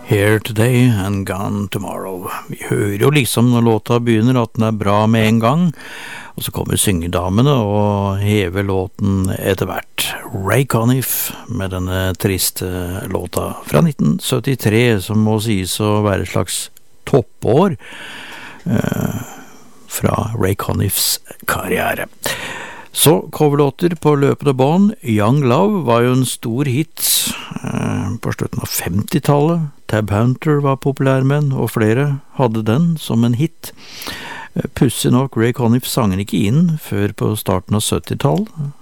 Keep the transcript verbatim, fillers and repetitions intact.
Here today and gone tomorrow. Vi hører jo liksom når låta begynner at den er bra med en gang, og så kommer syngedamene og hever låten etter hvert. Ray Conniff med denne triste låta fra nitten syttitre, som må sies å være et slags toppår eh, fra Ray Conniffs karriere. Så coverlåter på løpende bånd. Young Love var jo en stor hit eh, på slutten av femtitallet. Tab Hunter var populær med den, og flere hadde den som en hit. Eh, Pussig nok, Ray Conniff sang den ikke inn før på starten av syttitallet.